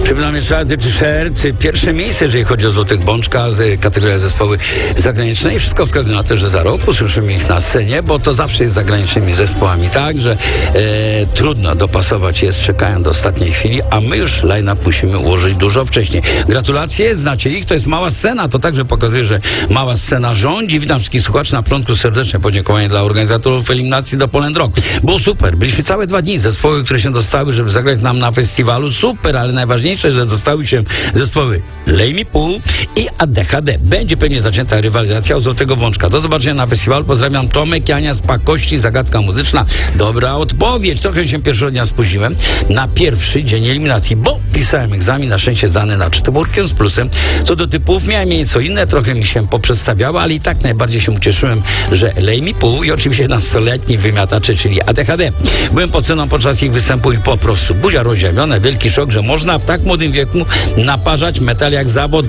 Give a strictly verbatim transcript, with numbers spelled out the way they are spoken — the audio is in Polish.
Przypominam jeszcze raz, T-shirt, pierwsze miejsce, jeżeli chodzi o Złotych Bączka z kategorii zespoły zagraniczne i wszystko wskazuje na to, że za rok usłyszymy ich na scenie, bo to zawsze jest z zagranicznymi zespołami, tak, że e, trudno dopasować jest, czekają do ostatniej chwili, a my już line-up musimy ułożyć dużo wcześniej. Gratulacje, znacie ich, to jest mała scena, to także pokazuje, że mała scena rządzi. Witam wszystkich słuchaczy, na początku serdeczne podziękowanie dla organizatorów eliminacji do Poland Rock. Było super, byliśmy całe dwa dni, zespoły, które się dostały, żeby zagrać nam na festiwalu, super, ale najważniejsze, że dostały się zespoły Lej Mi Pół i A D H D. Będzie pewnie zaczęta rywalizacja o Złotego Bączka. Do zobaczenia na festiwalu. Pozdrawiam, Tomek, Jania z Pakości, Zagadka Muzyczna. Dobra odpowiedź. Trochę się pierwszego dnia spóźniłem na pierwszy dzień eliminacji, bo pisałem egzamin, na szczęście zdany na czwórkę z plusem. Co do typów, miałem nieco inne, trochę mi się poprzedstawiało, ale i tak najbardziej się ucieszyłem, że Lej Mi Pół i oczywiście nastoletni wymiatacze, czyli A D H D. Byłem pod ceną podczas ich występu i po prostu buzia rozziemiona, wielki szok, że można w tak młodym wieku naparzać metal jak zawod.